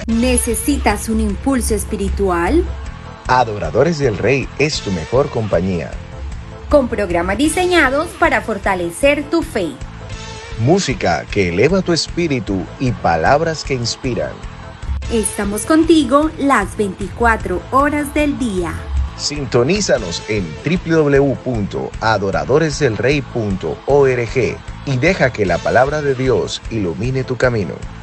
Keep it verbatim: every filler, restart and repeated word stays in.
¿Necesitas un impulso espiritual? Adoradores del Rey es tu mejor compañía. Con programas diseñados para fortalecer tu fe. Música que eleva tu espíritu y palabras que inspiran. Estamos contigo las veinticuatro horas del día. Sintonízanos en doble u doble u doble u punto adoradores del rey punto org y deja que la palabra de Dios ilumine tu camino.